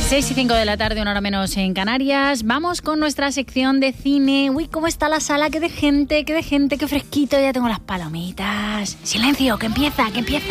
6:05 de la tarde, una hora menos en Canarias. Vamos con nuestra sección de cine. Uy, ¿cómo está la sala? Qué de gente, qué fresquito. Ya tengo las palomitas. Silencio, que empieza.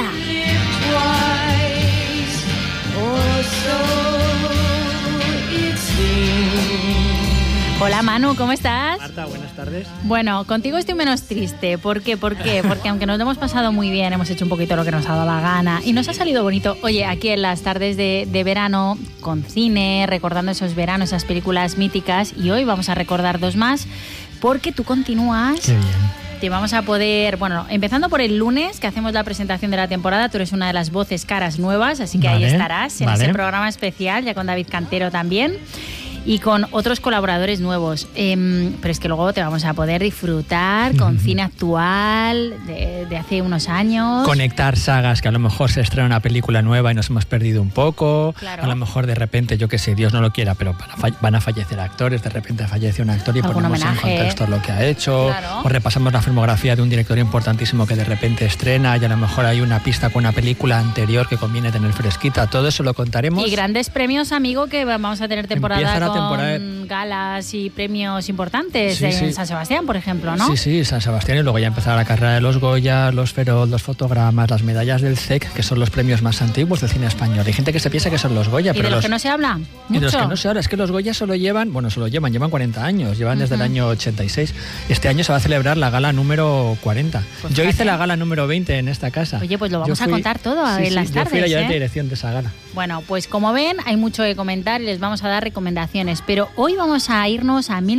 Hola Manu, ¿cómo estás? Marta, buenas tardes. Bueno, contigo estoy menos triste. ¿Por qué? Porque aunque nos lo hemos pasado muy bien, hemos hecho un poquito lo que nos ha dado la gana y nos ha salido bonito. Oye, aquí en las tardes de verano, con cine, recordando esos veranos, esas películas míticas, y hoy vamos a recordar dos más, porque tú continúas. Qué bien. Te vamos a poder, bueno, empezando por el lunes, que hacemos la presentación de la temporada. Tú eres una de las voces caras nuevas, así que ahí estarás en ese programa especial, ya con David Cantero también, y con otros colaboradores nuevos. Pero es que luego te vamos a poder disfrutar con cine actual de hace unos años. Conectar sagas, que a lo mejor se estrena una película nueva y nos hemos perdido un poco. Claro. A lo mejor de repente, yo qué sé, Dios no lo quiera, pero van a fallecer actores, de repente fallece un actor y ponemos en contexto lo que ha hecho. Claro. O repasamos la filmografía de un director importantísimo que de repente estrena y a lo mejor hay una pista con una película anterior que conviene tener fresquita. Todo eso lo contaremos. Y grandes premios, amigo, que vamos a tener temporada con galas y premios importantes en San Sebastián, por ejemplo, ¿no? Sí, San Sebastián, y luego ya empezará la carrera de los Goya, los Ferol, los fotogramas, las medallas del CEC, que son los premios más antiguos del cine español. Hay gente que se piensa que son los Goya, ¿Y pero de los que no se habla? Y de los Mucho. que no se habla, es que los Goya llevan 40 años, llevan desde el año 86. Este año se va a celebrar la gala número 40. Pues yo hice la gala número 20 en esta casa. Oye, pues lo vamos a contar todo en las tardes. Yo fui la dirección de esa gala. Bueno, pues como ven, hay mucho que comentar y les vamos a dar recomendaciones, pero hoy vamos a irnos a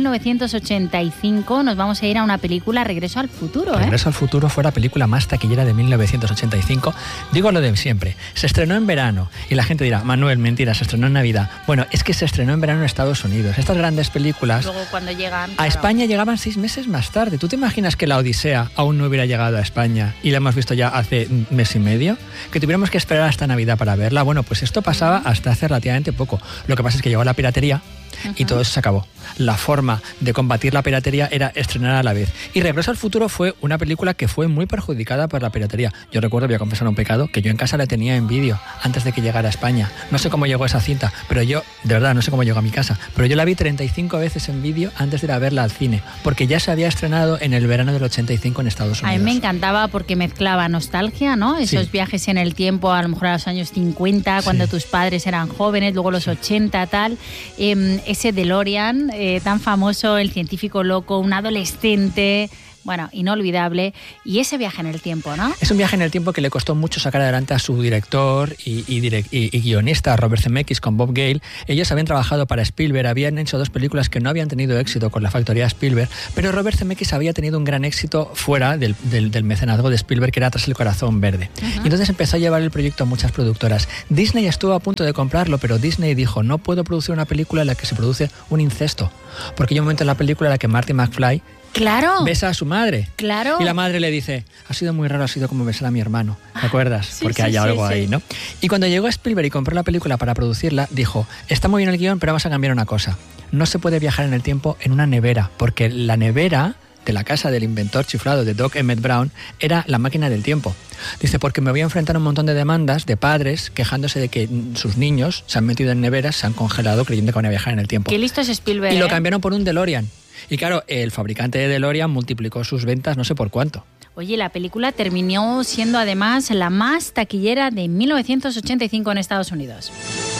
1985, nos vamos a ir a una película, Regreso al Futuro. Regreso al Futuro fue la película más taquillera de 1985. Digo lo de siempre, se estrenó en verano y la gente dirá, Manuel, mentira, se estrenó en Navidad. Bueno, es que se estrenó en verano en Estados Unidos. Estas grandes películas Luego cuando llegan a España llegaban 6 meses más tarde. ¿Tú te imaginas que La Odisea aún no hubiera llegado a España y la hemos visto ya hace un mes y medio? Que tuviéramos que esperar hasta Navidad para verla. Bueno, pues esto pasaba hasta hace relativamente poco. Lo que pasa es que llegó la piratería y todo eso se acabó. La forma de combatir la piratería era estrenar a la vez. Y Regreso al Futuro fue una película que fue muy perjudicada por la piratería. Yo recuerdo, voy a confesar un pecado, que yo en casa la tenía en vídeo antes de que llegara a España. No sé cómo llegó esa cinta, pero yo, de verdad, no sé cómo llegó a mi casa, pero yo la vi 35 veces en vídeo antes de ir a verla al cine, porque ya se había estrenado en el verano del 85 en Estados Unidos. A mí me encantaba porque mezclaba nostalgia, ¿no? Esos viajes en el tiempo, a lo mejor a los años 50, cuando tus padres eran jóvenes, luego los 80, tal. Ese DeLorean tan famoso, el científico loco, un adolescente, bueno, inolvidable. Y ese viaje en el tiempo, ¿no? Es un viaje en el tiempo que le costó mucho sacar adelante a su director y guionista, Robert Zemeckis, con Bob Gale. Ellos habían trabajado para Spielberg, habían hecho 2 películas que no habían tenido éxito con la factoría Spielberg, pero Robert Zemeckis había tenido un gran éxito fuera del mecenazgo de Spielberg, que era Tras el corazón verde. Y entonces empezó a llevar el proyecto a muchas productoras. Disney estuvo a punto de comprarlo, pero Disney dijo, no puedo producir una película en la que se produce un incesto, porque hay un momento en la película en la que Marty McFly besa a su madre. Claro. Y la madre le dice, ha sido muy raro, ha sido como besar a mi hermano. ¿Te acuerdas? Porque hay algo ahí, ¿no? Y cuando llegó Spielberg y compró la película para producirla, dijo, está muy bien el guión, pero vamos a cambiar una cosa. No se puede viajar en el tiempo en una nevera, porque la nevera de la casa del inventor chiflado de Doc Emmett Brown era la máquina del tiempo. Dice, porque me voy a enfrentar a un montón de demandas de padres quejándose de que sus niños se han metido en neveras, se han congelado creyendo que van a viajar en el tiempo. Qué listo es Spielberg. Y lo cambiaron por un DeLorean. Y claro, el fabricante de DeLorean multiplicó sus ventas no sé por cuánto. Oye, la película terminó siendo además la más taquillera de 1985 en Estados Unidos.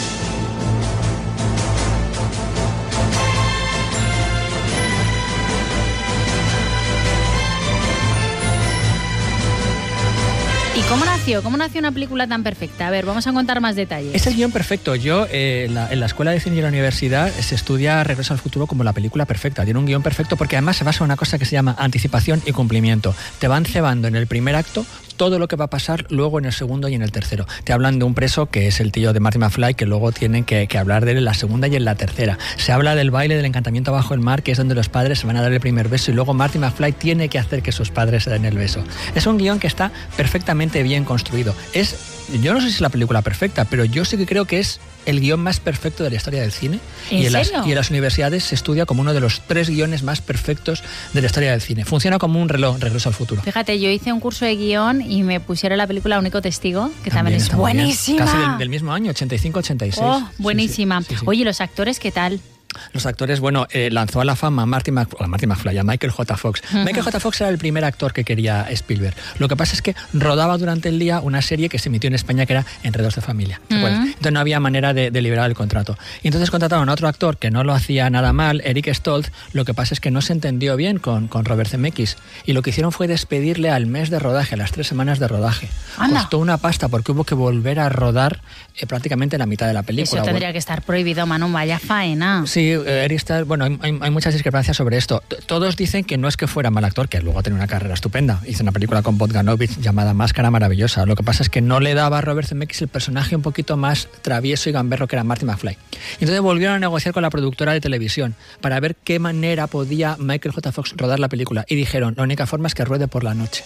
¿Y cómo nació? ¿Cómo nació una película tan perfecta? A ver, vamos a contar más detalles. Es el guión perfecto. Yo, en la Escuela de Cine y la Universidad, se estudia Regreso al Futuro como la película perfecta. Tiene un guión perfecto porque además se basa en una cosa que se llama anticipación y cumplimiento. Te van cebando en el primer acto todo lo que va a pasar luego en el segundo y en el tercero. Te hablan de un preso que es el tío de Marty McFly, que luego tienen que hablar de él en la segunda y en la tercera. Se habla del baile del encantamiento bajo el mar, que es donde los padres se van a dar el primer beso y luego Marty McFly tiene que hacer que sus padres se den el beso. Es un guión que está perfectamente bien construido. Es yo no sé si es la película perfecta, pero yo sí que creo que es el guión más perfecto de la historia del cine. ¿En serio? Y en las universidades se estudia como uno de los 3 guiones más perfectos de la historia del cine. Funciona como un reloj, Regreso al Futuro. Fíjate, yo hice un curso de guión y me pusieron la película Único Testigo, que también es buenísima. Casi del mismo año, 85-86. Oh, buenísima. Sí. Oye, ¿los actores qué tal? Los actores, bueno, lanzó a la fama a Marty McFly, a Michael J. Fox. Michael J. Fox era el primer actor que quería Spielberg. Lo que pasa es que rodaba durante el día una serie que se emitió en España que era Enredos de Familia. ¿Te acuerdas? Entonces no había manera de liberar el contrato. Y entonces contrataron a otro actor que no lo hacía nada mal, Eric Stoltz. Lo que pasa es que no se entendió bien con Robert Zemeckis. Y lo que hicieron fue despedirle al mes de rodaje, a las 3 semanas de rodaje. ¡Anda! Costó una pasta porque hubo que volver a rodar prácticamente la mitad de la película. Eso tendría que estar prohibido, Manu, vaya faena. Sí, bueno, hay muchas discrepancias sobre esto. Todos dicen que no es que fuera mal actor, que luego ha tenido una carrera estupenda. Hizo una película con Bogdanovich llamada Máscara, maravillosa. Lo que pasa es que no le daba a Robert Zemeckis el personaje un poquito más travieso y gamberro que era Marty McFly. Y entonces volvieron a negociar con la productora de televisión para ver qué manera podía Michael J. Fox rodar la película. Y dijeron, la única forma es que ruede por la noche.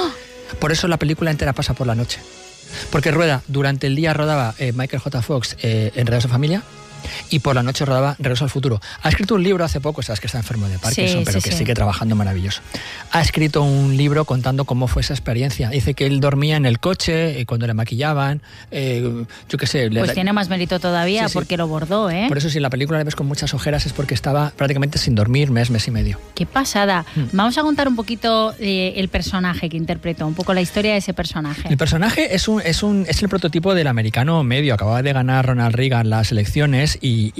Por eso la película entera pasa por la noche. Porque durante el día rodaba Michael J. Fox Enredos de Familia, y por la noche rodaba Regreso al Futuro. Ha escrito un libro hace poco, sabes que está enfermo de Parkinson, pero que sigue trabajando maravilloso. Ha escrito un libro contando cómo fue esa experiencia. Dice que él dormía en el coche cuando le maquillaban, yo qué sé. Pues tiene más mérito todavía porque lo bordó, ¿eh? Por eso si en la película le ves con muchas ojeras es porque estaba prácticamente sin dormir mes y medio. ¡Qué pasada! Vamos a contar un poquito el personaje que interpretó, un poco la historia de ese personaje. El personaje es el prototipo del americano medio. Acababa de ganar Ronald Reagan las elecciones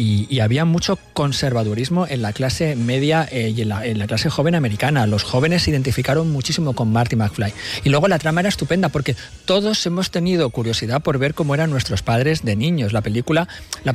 y había mucho conservadurismo en la clase media y en la clase joven americana. Los jóvenes se identificaron muchísimo con Marty McFly. Y luego la trama era estupenda porque todos hemos tenido curiosidad por ver cómo eran nuestros padres de niños. La película,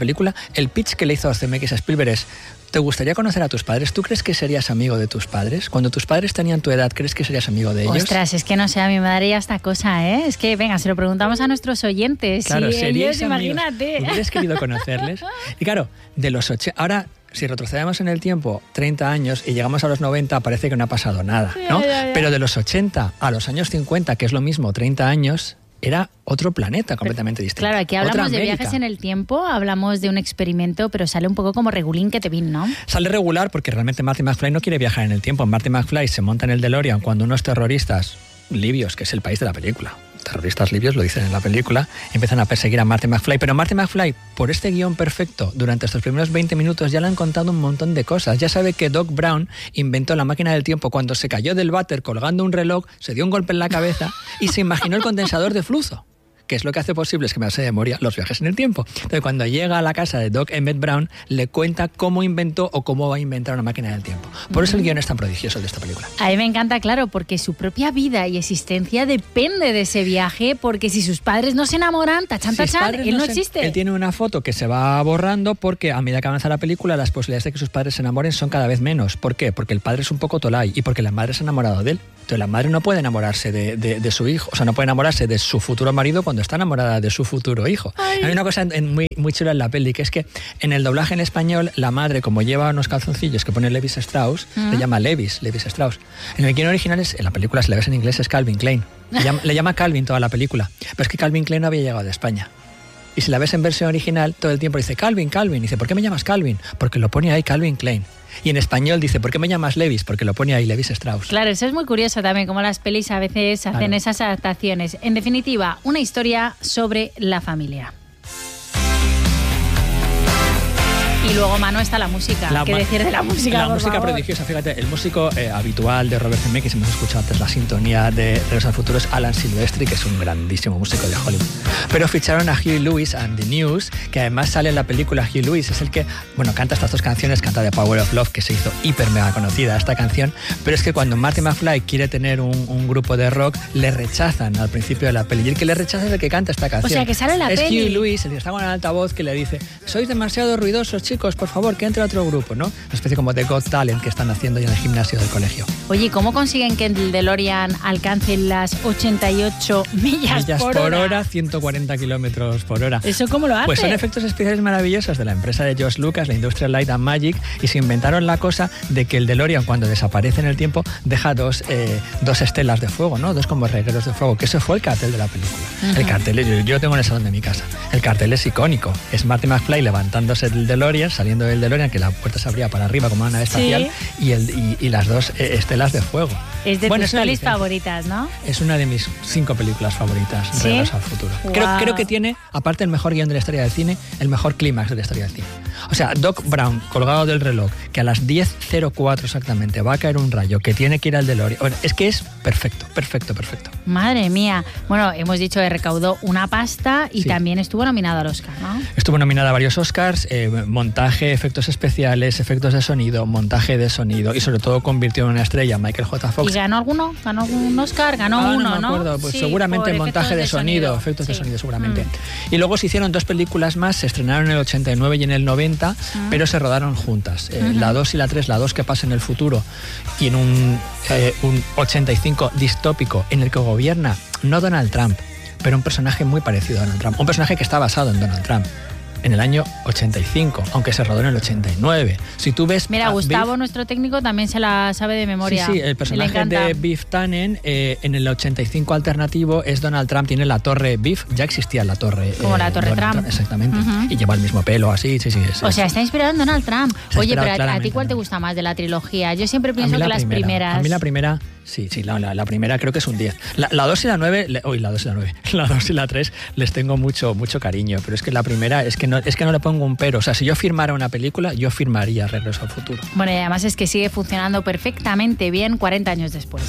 el pitch que le hizo Zemeckis a Spielberg es: ¿te gustaría conocer a tus padres? ¿Tú crees que serías amigo de tus padres? Cuando tus padres tenían tu edad, ¿crees que serías amigo de ellos? Ostras, es que no sé, a mí me daría esta cosa, ¿eh? Es que, venga, se lo preguntamos a nuestros oyentes. Claro, sí, ellos, imagínate. ¿Hubieras querido conocerles? Y claro, de los 80... Ahora, si retrocedemos en el tiempo 30 años y llegamos a los 90, parece que no ha pasado nada, ¿no? Ya. Pero de los 80 a los años 50, que es lo mismo, 30 años... era otro planeta completamente distinto. Claro, aquí hablamos de viajes en el tiempo, hablamos de un experimento, pero sale un poco como regulín que te vin, ¿no? Sale regular porque realmente Marty McFly no quiere viajar en el tiempo. Marty McFly se monta en el DeLorean cuando unos terroristas libios, que es el país de la película, terroristas libios, lo dicen en la película, empiezan a perseguir a Marty McFly. Pero Marty McFly, por este guión perfecto, durante estos primeros 20 minutos ya le han contado un montón de cosas. Ya sabe que Doc Brown inventó la máquina del tiempo cuando se cayó del váter colgando un reloj, se dio un golpe en la cabeza y se imaginó el condensador de flujo, que es lo que hace posible, es que me hace de memoria, los viajes en el tiempo. Entonces, cuando llega a la casa de Doc Emmett Brown, le cuenta cómo inventó o cómo va a inventar una máquina del tiempo. Por eso el guión es tan prodigioso de esta película. A mí me encanta, claro, porque su propia vida y existencia depende de ese viaje, porque si sus padres no se enamoran, tachán, él no existe. Él tiene una foto que se va borrando porque a medida que avanza la película, las posibilidades de que sus padres se enamoren son cada vez menos. ¿Por qué? Porque el padre es un poco tolai y porque la madre se ha enamorado de él. Entonces la madre no puede enamorarse de su hijo, o sea, no puede enamorarse de su futuro marido cuando está enamorada de su futuro hijo. Ay. Hay una cosa muy chula en la peli, que es que en el doblaje en español, la madre, como lleva unos calzoncillos que pone Levis Strauss, le llama Levis Strauss. En el guion original, en la película, si la ves en inglés, es Calvin Klein. Le llama Calvin toda la película. Pero es que Calvin Klein no había llegado de España. Y si la ves en versión original, todo el tiempo dice Calvin. Y dice, ¿por qué me llamas Calvin? Porque lo pone ahí Calvin Klein. Y en español dice, ¿por qué me llamas Levis? Porque lo pone ahí Levis Strauss. Claro, eso es muy curioso también, como las pelis a veces hacen esas adaptaciones. En definitiva, una historia sobre la familia. Y luego, Manu, está la música. ¿Qué decir de la música? La música prodigiosa, fíjate, el músico habitual de Robert Zemeckis, hemos escuchado antes la sintonía de Regreso al Futuro, es Alan Silvestri, que es un grandísimo músico de Hollywood. Pero ficharon a Huey Lewis and the News, que además sale en la película. Huey Lewis es el que, canta estas dos canciones, canta The Power of Love, que se hizo hiper mega conocida esta canción, pero es que cuando Marty McFly quiere tener un grupo de rock, le rechazan al principio de la peli, y el que le rechaza es el que canta esta canción. O sea, que sale en la peli. Es Huey Lewis, el que está con el altavoz, que le dice, sois demasiado ruidosos, chicos. chicos, por favor, que entre otro grupo, ¿no? Una especie como de Got Talent que están haciendo ya en el gimnasio del colegio. Oye, ¿cómo consiguen que el DeLorean alcance las 88 millas por hora? 140 kilómetros por hora. ¿Eso cómo lo hace? Pues son efectos especiales maravillosos de la empresa de George Lucas, la Industrial Light and Magic, y se inventaron la cosa de que el DeLorean, cuando desaparece en el tiempo, deja dos estelas de fuego, ¿no? Dos como regueros de fuego, que ese fue el cartel de la película. Uh-huh. El cartel, yo lo tengo en el salón de mi casa. El cartel es icónico. Es Marty McFly levantándose del DeLorean, saliendo del DeLorean, que la puerta se abría para arriba como una nave espacial, y las dos estelas de fuego. Es de tus pelis favoritas, ¿no? Es una de mis 5 películas favoritas, ¿sí? Regreso al futuro. Wow. Creo que tiene, aparte del mejor guión de la historia del cine, el mejor clímax de la historia del cine. O sea, Doc Brown, colgado del reloj, que a las 10:04 exactamente va a caer un rayo, que tiene que ir al DeLorean. Bueno, es que es perfecto. Madre mía. Bueno, hemos dicho que recaudó una pasta y también estuvo nominado al Oscar, ¿no? Estuvo nominada a varios Oscars, montaje, efectos especiales, efectos de sonido, montaje de sonido, y sobre todo convirtió en una estrella a Michael J. Fox. ¿Y ganó alguno? ¿Ganó algún Oscar? Ganó uno, no me acuerdo. Pues seguramente montaje de sonido, efectos de sonido seguramente. Y luego se hicieron 2 películas más, se estrenaron en el 89 y en el 90, pero se rodaron juntas. La 2 y la 3, la 2 que pasa en el futuro y en un 85 distópico en el que gobierna no Donald Trump, pero un personaje muy parecido a Donald Trump, un personaje que está basado en Donald Trump. En el año 85, aunque se rodó en el 89. Si tú ves... Mira, Gustavo, Biff, nuestro técnico, también se la sabe de memoria. Sí, el personaje de Biff Tannen en el 85 alternativo es Donald Trump, tiene la torre Biff, ya existía la torre... Como la torre Trump. Exactamente, y lleva el mismo pelo, así, sí. O sea, está inspirado en Donald Trump. Oye, pero ¿a ti cuál te gusta más de la trilogía? Yo siempre pienso que las primeras... A mí la primera... Sí, la primera creo que es un 10. La 2 y la 9, la 2 y la 9. La 2 y la 3 les tengo mucho cariño, pero es que la primera es que no le pongo un pero. O sea, si yo firmara una película, yo firmaría Regreso al futuro. Bueno, y además es que sigue funcionando perfectamente bien 40 años después.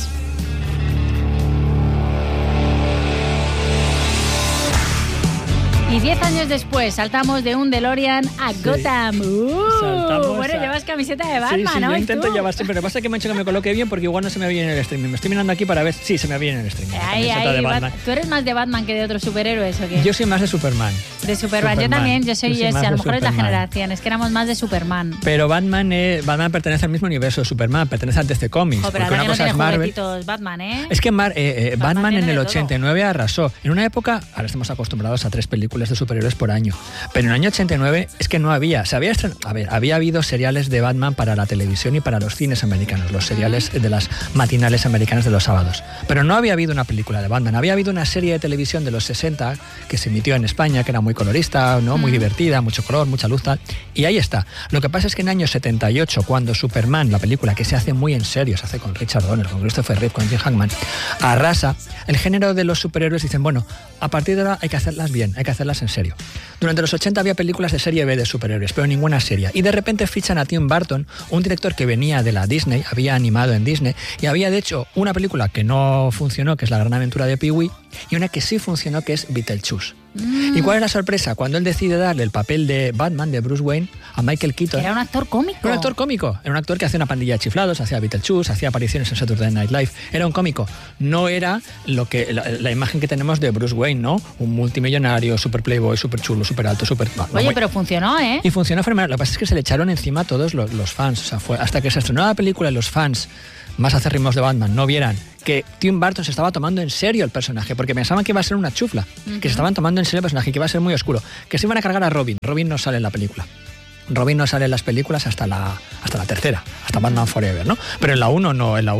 Y 10 años después saltamos de un DeLorean a Gotham. Bueno, llevas camiseta de Batman, ¿no? Yo intento llevar siempre. Lo que pasa es que me he hecho que me coloque bien porque igual no se me ve bien en el streaming. Me estoy mirando aquí para ver. Sí, se me ve bien en el streaming. De Batman. ¿Tú eres más de Batman que de otros superhéroes o qué? Yo soy más de Superman. De Superman. Yo también, yo soy ese. A lo mejor es la generación. Es que éramos más de Superman. Pero Batman pertenece al mismo universo de Superman, pertenece a DC Comics. Pero porque una cosa es Marvel. Batman, ¿eh? Es que Batman en el 89 arrasó. En una época, ahora estamos acostumbrados a 3 películas de superhéroes por año. Pero en el año 89 es que no había. Había habido seriales de Batman para la televisión y para los cines americanos, los seriales de las matinales americanas de los sábados. Pero no había habido una película de Batman. Había habido una serie de televisión de los 60 que se emitió en España, que era muy colorista, ¿no? Muy divertida, mucho color, mucha luz, tal. Y ahí está. Lo que pasa es que en el año 78, cuando Superman, la película que se hace muy en serio, se hace con Richard Donner, con Christopher Reeve, con Jim Hackman, arrasa, el género de los superhéroes dicen, bueno, a partir de ahora hay que hacerlas bien, hay que hacerlas en serio. Durante los 80 había películas de serie B de superhéroes, pero ninguna seria. Y de repente fichan a Tim Burton, un director que venía de la Disney, había animado en Disney, y había de hecho una película que no funcionó, que es La Gran Aventura de Pee-wee, y una que sí funcionó, que es Beetlejuice. ¿Y cuál es la sorpresa? Cuando él decide darle el papel de Batman, de Bruce Wayne, a Michael Keaton. Era un actor cómico. Era un actor cómico. Era un actor que hacía una pandilla de chiflados, hacía Beetlejuice, hacía apariciones en Saturday Night Live. Era un cómico. No era la imagen que tenemos de Bruce Wayne, ¿no? Un multimillonario, super playboy, super chulo, super alto, super... Oye, pero funcionó, ¿eh? Y funcionó fenomenal. Lo que pasa es que se le echaron encima a todos los fans. O sea, fue hasta que se estrenó la película y los fans más acérrimos de Batman no vieran que Tim Burton se estaba tomando en serio el personaje, porque pensaban que iba a ser una chufla, que se estaban tomando en serio el personaje, que iba a ser muy oscuro, que se iban a cargar a Robin. Robin no sale en la película. Robin no sale en las películas hasta la tercera, hasta Batman Forever, ¿no? Pero en la 1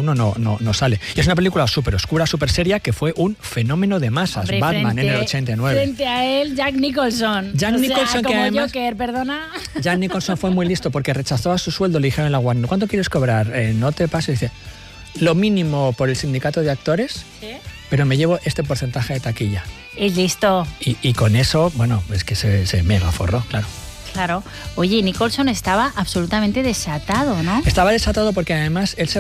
no sale. Y es una película súper oscura, súper seria, que fue un fenómeno de masas. Hombre, Batman en el 89. Frente a él, Jack Nicholson. Jack Nicholson, como que además, Joker, perdona. Jack Nicholson fue muy listo porque rechazó a su sueldo, le dijeron en la Warner, ¿cuánto quieres cobrar? No te pases, dice, lo mínimo por el sindicato de actores, ¿sí? Pero me llevo este porcentaje de taquilla. Es listo. Y con eso, bueno, es que se mega forró, claro. Claro. Oye, Nicholson estaba absolutamente desatado, ¿no? Estaba desatado porque además él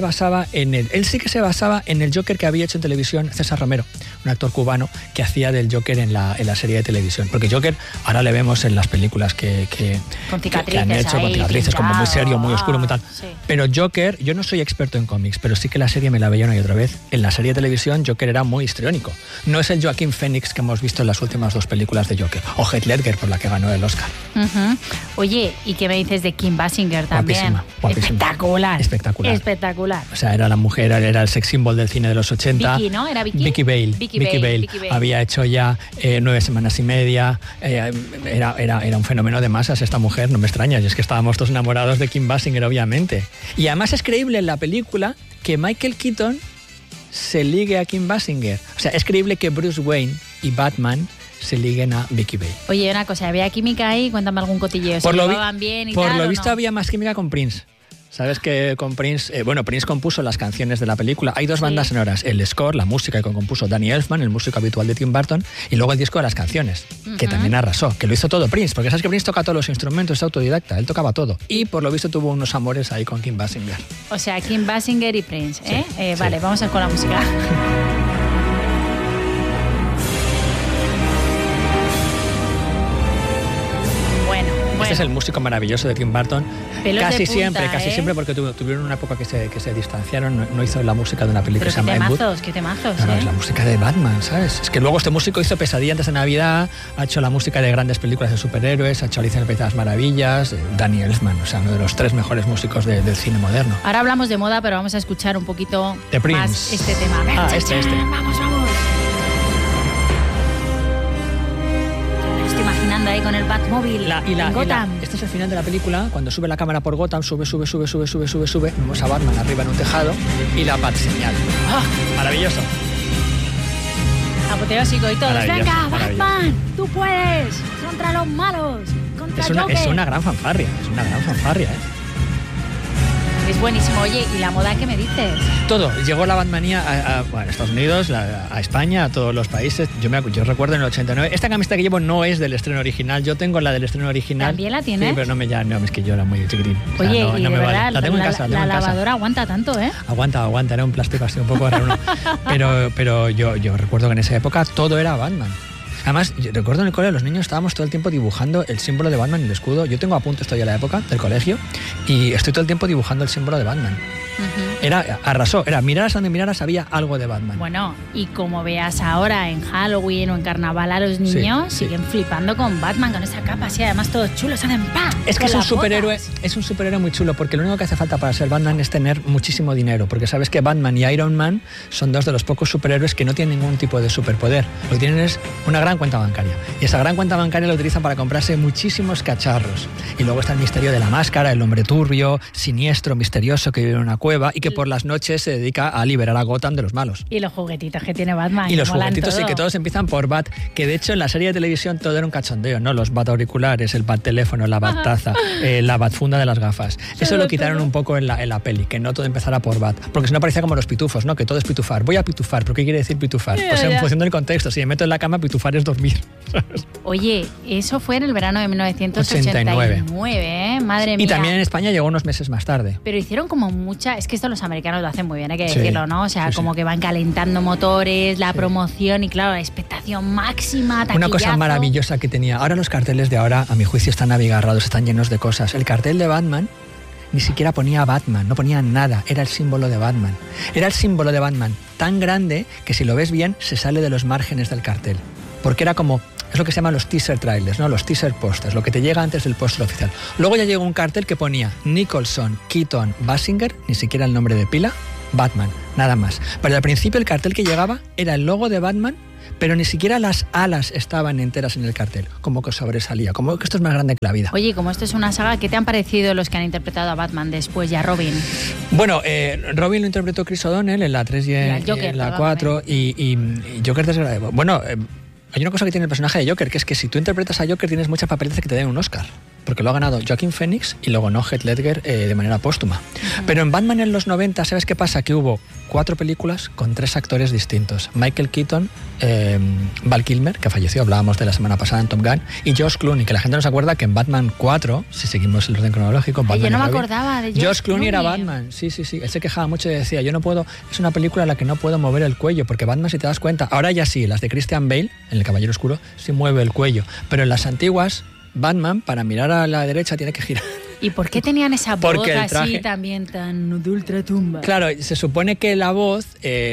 sí que se basaba en el Joker que había hecho en televisión César Romero, un actor cubano que hacía del Joker en la serie de televisión. Porque Joker ahora le vemos en las películas que han hecho, con cicatrices, como muy serio, muy oscuro, muy tal. Sí. Pero Joker, yo no soy experto en cómics, pero sí que la serie me la veía una y otra vez. En la serie de televisión Joker era muy histriónico. No es el Joaquin Phoenix que hemos visto en las últimas 2 películas de Joker, o Heath Ledger, por la que ganó el Oscar. Uh-huh. Oye, ¿y qué me dices de Kim Basinger también? Guapísima. Espectacular. O sea, era la mujer, era el sex symbol del cine de los 80. Vicky, ¿no? ¿Era Vicky? Vicky Bale. Había hecho ya 9 semanas y media. Era un fenómeno de masas esta mujer, no me extraña. Y es que estábamos todos enamorados de Kim Basinger, obviamente. Y además es creíble en la película que Michael Keaton se ligue a Kim Basinger. O sea, es creíble que Bruce Wayne y Batman se liguen a Vicky Bale. Oye, una cosa, ¿había química ahí? Cuéntame algún cotilleo. Por lo visto no? había más química con Prince. Sabes que con Prince, Prince compuso las canciones de la película. Hay 2 bandas sonoras, el score, la música que compuso Danny Elfman, el músico habitual de Tim Burton, y luego el disco de las canciones, que también arrasó, que lo hizo todo Prince, porque sabes que Prince toca todos los instrumentos, es autodidacta, él tocaba todo. Y por lo visto tuvo unos amores ahí con Kim Basinger. O sea, Kim Basinger y Prince, ¿eh? Sí, vale, vamos a ir con la música. Este es el músico maravilloso de Tim Burton. Casi siempre, porque tuvieron una época que se distanciaron. No hizo la música de una película que se llama Ed Wood. Qué temazos, No, es la música de Batman, ¿sabes? Es que luego este músico hizo Pesadilla antes de Navidad, ha hecho la música de grandes películas de superhéroes, ha hecho Alicia en el País de las Maravillas, Danny Elfman, o sea, uno de los 3 mejores músicos del cine moderno. Ahora hablamos de moda, pero vamos a escuchar un poquito de Prince. Más este tema. Este. Vamos. Imaginando ahí con el Batmóvil en Gotham. Este es el final de la película, cuando sube la cámara por Gotham, sube, vemos a Batman arriba en un tejado y la Bat señal. Maravilloso. Apoteósico y todos. Venga, Batman, tú puedes, contra los malos, es una gran fanfarria, Es buenísimo. Oye, ¿y la moda qué me dices? Todo. Llegó la Batmanía a Estados Unidos, a España, a todos los países. Yo recuerdo en el 89. Esta camiseta que llevo no es del estreno original. Yo tengo la del estreno original. ¿También la tienes? Sí, pero es que yo era muy chiquitín. Oye, o sea, no y de me verdad, vale. La tengo en casa. La lavadora aguanta tanto, ¿eh? Aguanta. Era un plástico así un poco raro. pero yo recuerdo que en esa época todo era Batman. Además, yo recuerdo en el colegio los niños estábamos todo el tiempo dibujando el símbolo de Batman y el escudo. Yo tengo apuntes todavía de la época del colegio y estoy todo el tiempo dibujando el símbolo de Batman. Arrasó, miraras donde miraras había algo de Batman. Bueno, y como veas ahora en Halloween o en Carnaval a los niños siguen flipando con Batman, con esa capa así, además todos chulos, hacen ¡pam! Es que es un superhéroe muy chulo, porque lo único que hace falta para ser Batman es tener muchísimo dinero, porque sabes que Batman y Iron Man son 2 de los pocos superhéroes que no tienen ningún tipo de superpoder. Lo que tienen es una gran cuenta bancaria, y esa gran cuenta bancaria la utilizan para comprarse muchísimos cacharros. Y luego está el misterio de la máscara, el hombre turbio, siniestro, misterioso, que vive en una cueva y que por las noches se dedica a liberar a Gotham de los malos. Y los juguetitos que tiene Batman. Y los juguetitos, sí, que todos empiezan por Bat, que de hecho en la serie de televisión todo era un cachondeo, ¿no? Los Bat auriculares, el Bat teléfono, la Bat taza, la Bat funda de las gafas. Eso lo quitaron un poco en la peli, que no todo empezara por Bat, porque si no parecía como los pitufos, ¿no? Que todo es pitufar. Voy a pitufar, ¿pero qué quiere decir pitufar? Pues en función del contexto, si me meto en la cama, pitufar es dormir. Oye, eso fue en el verano de 1989, ¿eh? Madre mía. Y también en España llegó unos meses más tarde. Pero hicieron como es que esto los americanos lo hacen muy bien, hay que decirlo, ¿no? O sea, como que van calentando motores, la promoción y claro, la expectación máxima, taquillazo. Una cosa maravillosa que tenía. Ahora los carteles de ahora, a mi juicio, están abigarrados, están llenos de cosas. El cartel de Batman ni siquiera ponía Batman, no ponía nada, era el símbolo de Batman. Era el símbolo de Batman tan grande que si lo ves bien se sale de los márgenes del cartel. Porque era como, es lo que se llaman los teaser trailers, ¿no? Los teaser posters, lo que te llega antes del póster oficial. Luego ya llegó un cartel que ponía Nicholson, Keaton, Basinger, ni siquiera el nombre de pila, Batman, nada más. Pero al principio el cartel que llegaba era el logo de Batman, pero ni siquiera las alas estaban enteras en el cartel, como que sobresalía, como que esto es más grande que la vida. Oye, como esto es una saga, ¿qué te han parecido los que han interpretado a Batman después y a Robin? Bueno, Robin lo interpretó Chris O'Donnell en la 3 y en la 4, y Joker desagradable. Bueno, hay una cosa que tiene el personaje de Joker, que es que si tú interpretas a Joker tienes muchas papeletas que te den un Oscar, porque lo ha ganado Joaquin Phoenix y lo ganó Heath Ledger de manera póstuma. Pero en Batman en los 90, ¿sabes qué pasa? Que hubo 4 películas con 3 actores distintos. Michael Keaton, Val Kilmer, que falleció, hablábamos de la semana pasada en Top Gun, y George Clooney, que la gente no se acuerda que en Batman 4, si seguimos el orden cronológico, Batman yo no me acordaba de George Clooney era Batman, sí. Él se quejaba mucho y decía, yo no puedo, es una película en la que no puedo mover el cuello, porque Batman, si te das cuenta, ahora ya sí, las de Christian Bale, en El Caballero Oscuro, sí mueve el cuello, pero en las antiguas, Batman, para mirar a la derecha, tiene que girar ¿Y por qué tenían esa voz así también tan de ultratumba? Claro, se supone que la voz,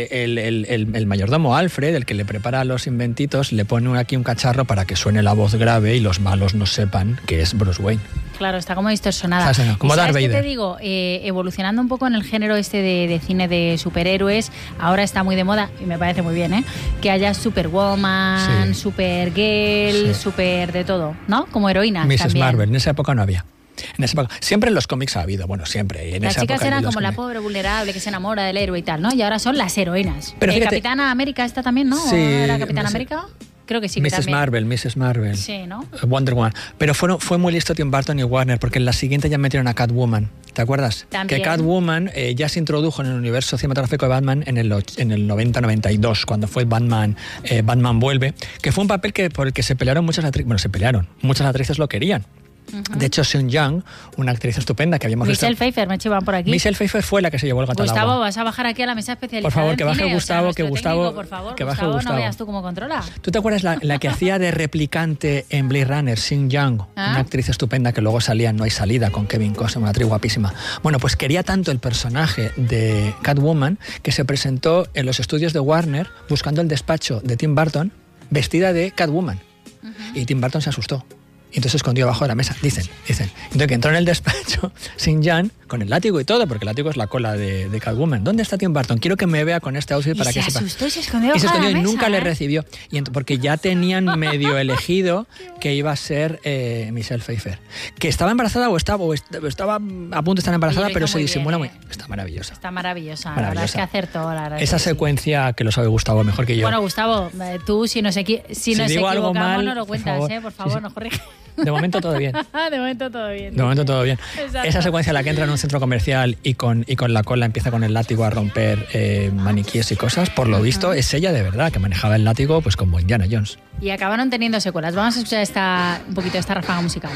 el mayordomo Alfred, el que le prepara los inventitos, le pone aquí un cacharro para que suene la voz grave y los malos no sepan que es Bruce Wayne. Claro, está como distorsionada. O sea, como Darth Vader. ¿Qué te digo? Evolucionando un poco en el género de cine de superhéroes, ahora está muy de moda, y me parece muy bien, que haya Superwoman, Supergirl, super de todo, ¿no? Como heroínas Mrs. también. Marvel, en esa época no había. En esa época, siempre en los cómics ha habido, bueno, siempre. En las esa chicas época eran como la pobre vulnerable que se enamora del héroe y tal, ¿no? Y ahora son las heroínas. Pero fíjate, Capitana América esta también, ¿no? Sí, ¿Era Capitana América? Creo que sí. Mrs. Marvel. Sí, ¿no? Wonder Woman. Pero fue muy listo Tim Burton y Warner, porque en la siguiente ya metieron a Catwoman. ¿Te acuerdas? También. Que Catwoman ya se introdujo en el universo cinematográfico de Batman en el 90-92, cuando fue Batman Vuelve, que fue un papel por el que se pelearon muchas actrices. Bueno, se pelearon. Muchas actrices lo querían. De hecho, Seung Young, una actriz estupenda que habíamos visto... Michelle Pfeiffer, me chivan por aquí. Michelle Pfeiffer fue la que se llevó el gato al agua. Gustavo, vas a bajar aquí a la mesa especializada. Por favor, que baje cine, Gustavo, que Gustavo... Técnico, por favor, que baje Gustavo, no veas tú cómo controla. ¿Tú te acuerdas la que hacía de replicante en Blade Runner, Seung Young? Una actriz estupenda que luego salía en No hay salida con Kevin Costner, una actriz guapísima. Bueno, pues quería tanto el personaje de Catwoman que se presentó en los estudios de Warner buscando el despacho de Tim Burton vestida de Catwoman. Y Tim Burton se asustó. Y entonces se escondió abajo de la mesa, dicen. Entonces que entró en el despacho Seung Young con el látigo y todo, porque el látigo es la cola de Catwoman. ¿Dónde está Tim Burton? Quiero que me vea con este outfit para que sepa. Y se escondió y nunca le recibió. Porque ya tenían medio elegido que iba a ser Michelle Pfeiffer. Que estaba embarazada o estaba a punto de estar embarazada, pero se disimula muy... Está maravillosa. Está maravillosa. La verdad es que acertó. Esa secuencia que lo sabe Gustavo mejor que yo. Bueno, Gustavo, tú si nos equivocamos mal, no lo cuentas, por favor, nos corrige. De momento todo bien. De momento todo bien. De momento todo bien. Exacto. Esa secuencia en la que entra en un centro comercial y con la cola empieza con el látigo a romper maniquíes y cosas, por lo visto es ella de verdad que manejaba el látigo pues como Indiana Jones. Y acabaron teniendo secuelas. Vamos a escuchar un poquito esta ráfaga musical.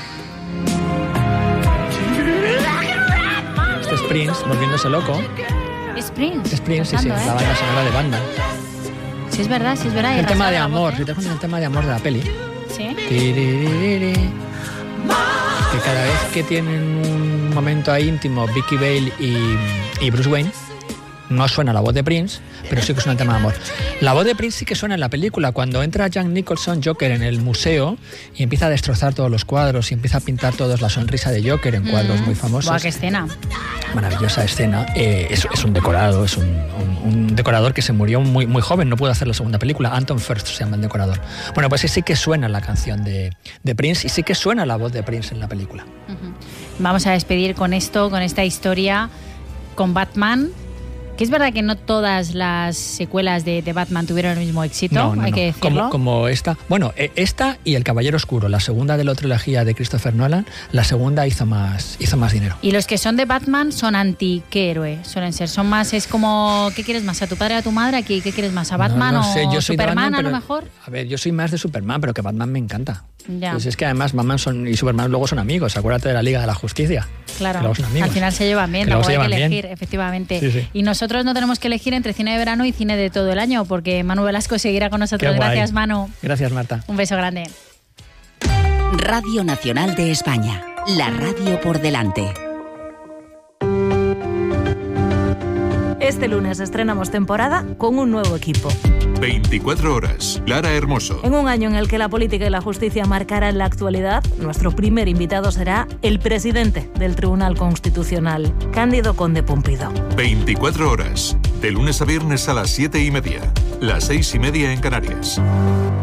Este es Prince volviéndose loco. ¿Es Prince? Es Prince, sí, la banda sonora de Batman. Sí, es verdad. El tema de amor, si te das cuenta el tema de amor de la peli. Sí. Que cada vez que tienen un momento ahí íntimo Vicky Vale y Bruce Wayne, no suena la voz de Prince, pero sí que suena el tema de amor. La voz de Prince sí que suena en la película, cuando entra Jack Nicholson, Joker, en el museo y empieza a destrozar todos los cuadros y empieza a pintar todos la sonrisa de Joker en cuadros muy famosos. ¡Buah, qué escena! Maravillosa escena. Es un decorado, es un decorador que se murió muy, muy joven, no pudo hacer la segunda película. Anton Firth se llama el decorador. Bueno, pues sí que suena la canción de Prince y sí que suena la voz de Prince en la película. Vamos a despedir con esta historia con Batman. Que es verdad que no todas las secuelas de Batman tuvieron el mismo éxito, hay que decirlo. Como esta. Bueno, esta y El Caballero Oscuro, la segunda de la trilogía de Christopher Nolan, la segunda hizo más dinero. Y los que son de Batman son ¿qué héroe suelen ser? Son más, es como, ¿qué quieres más? ¿A tu padre, a tu madre? ¿Qué quieres más? ¿A Batman no sé, yo soy Superman Batman, a lo mejor? A ver, yo soy más de Superman, pero que Batman me encanta. Ya. Pues es que además Batman y Superman luego son amigos, acuérdate de la Liga de la Justicia. Claro, al final se llevan bien, luego hay que elegir, efectivamente. Sí. Y nosotros no tenemos que elegir entre cine de verano y cine de todo el año, porque Manu Velasco seguirá con nosotros. Gracias, Manu. Gracias, Marta. Un beso grande. Radio Nacional de España, la radio por delante. Este lunes estrenamos temporada con un nuevo equipo. 24 horas. Lara Hermoso. En un año en el que la política y la justicia marcarán la actualidad, nuestro primer invitado será el presidente del Tribunal Constitucional, Cándido Conde Pumpido. 24 horas. De lunes a viernes a las 7:30. Las 6:30 en Canarias.